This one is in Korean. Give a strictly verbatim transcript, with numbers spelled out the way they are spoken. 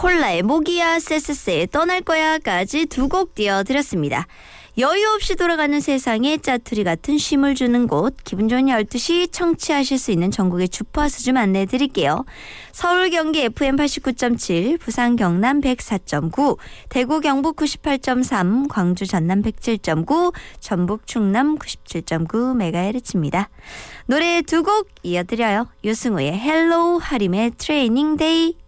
콜라의 모기야 쎄쎄쎄 떠날 거야까지 두 곡 띄워드렸습니다. 여유 없이 돌아가는 세상에 짜투리 같은 쉼을 주는 곳 기분 좋은 열두 시 청취하실 수 있는 전국의 주파수 좀 안내해 드릴게요. 서울 경기 에프엠 팔십구 점 칠, 부산 경남 백사 점 구, 대구 경북 구십팔 점 삼, 광주 전남 백칠 점 구, 전북 충남 구십칠 점 구 메가헤르츠입니다. 노래 두 곡 이어드려요. 유승우의 헬로우, 하림의 트레이닝 데이.